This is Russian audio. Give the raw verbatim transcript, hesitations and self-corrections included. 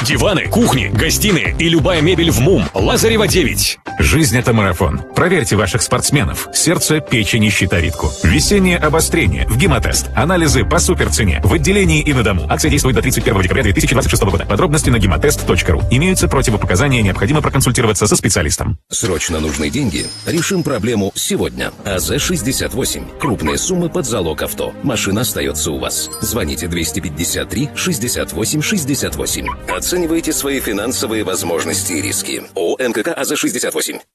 Диваны, кухни, гостиные и любая мебель в МУМ. Лазарева девять. Жизнь – это марафон. Проверьте ваших спортсменов. Сердце, печень и щитовидку. Весеннее обострение в Гемотест. Анализы по суперцене в отделении и на дому. Акция действует до тридцать первого декабря две тысячи двадцать шестого года. Подробности на гемотест точка ру. Имеются противопоказания, необходимо проконсультироваться со специалистом. Срочно нужны деньги? Решим проблему сегодня. АЗ шестьдесят восемь. Крупные суммы под залог авто. Машина остается у вас. Звоните двести пятьдесят три шестьдесят восемь шестьдесят восемь. Оценивайте свои финансовые возможности и риски. ООО эн ка ка АЗ шестьдесят восемь.